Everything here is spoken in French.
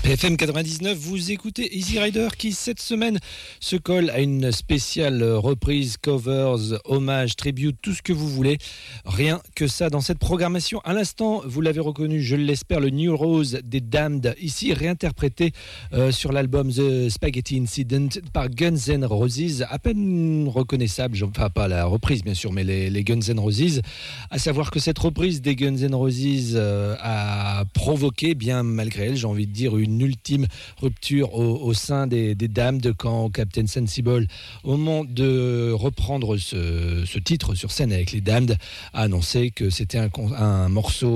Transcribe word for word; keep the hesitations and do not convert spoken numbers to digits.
F M quatre-vingt-dix-neuf, vous écoutez Easy Rider qui cette semaine se colle à une spéciale reprise, covers, hommage, tribute, tout ce que vous voulez. Rien que ça dans cette programmation. À l'instant, vous l'avez reconnu, je l'espère, le New Rose des Damned, ici réinterprété euh, sur l'album The Spaghetti Incident par Guns N' Roses, à peine reconnaissable, enfin pas la reprise bien sûr, mais les, les Guns N' Roses. À savoir que cette reprise des Guns N' Roses euh, a provoqué, bien malgré elle, j'ai envie de dire, une ultime rupture au, au sein des, des Damned quand Captain Sensible, au moment de reprendre ce, ce titre sur scène avec les Damned, a annoncé que c'était un, un morceau